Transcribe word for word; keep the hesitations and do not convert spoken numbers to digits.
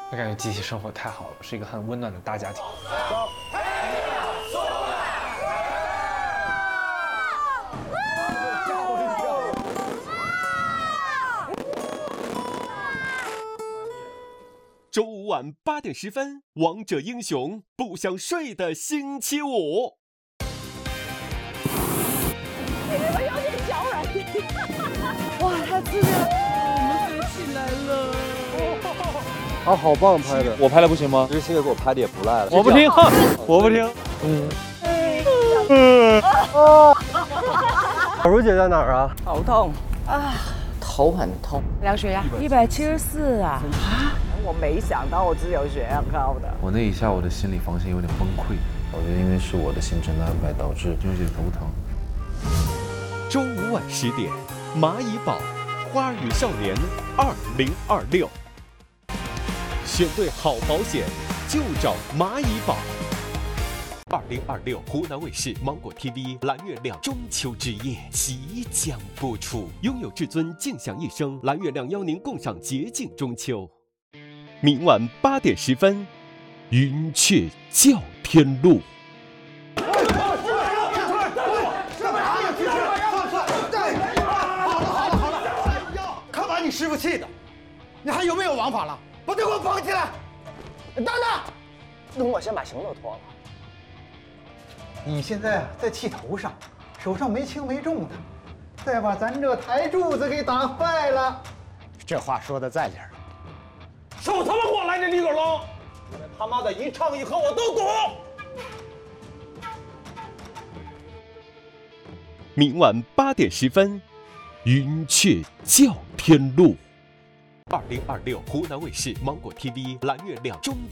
我感觉集体生活太好了，是一个很温暖的大家庭。 走。 周五晚八点十分，《王者英雄不想睡的星期五》。 你是不是有点小软？哇，太刺激了！我们飞起来了！ 啊，好棒拍的！ 我拍的不行吗？ 这些给我拍的也不赖了。 我不听，我不听。 嗯。嗯。啊！小茹姐在哪儿啊？ 头痛啊， 头很痛。 量血压一百七十四啊！啊！我没想到我只有血压高的。 我那一下我的心理防线有点崩溃，我觉得因为是我的行程的安排导致有些头疼。 周五晚十点，蚂蚁堡花语少年二零二六，选对好保险就找蚂蚁堡。二零二六湖南卫视、芒果 T V 蓝月亮中秋之夜即将播出，拥有至尊静享一生，蓝月亮邀您共赏洁净中秋。明晚八点十分，云雀叫天路。 你师傅气的，你还有没有王法了？把他给我绑起来！等等， 等我先把行头脱了。 你现在在气头上，手上没轻没重的，再把咱这台柱子给打坏了。这话说的在理儿。 少他妈给我来这李狗龙！你们他妈的一唱一和我都懂。 明晚八点十分，云雀叫天路。二零二六湖南卫视、芒果 T V 蓝月亮中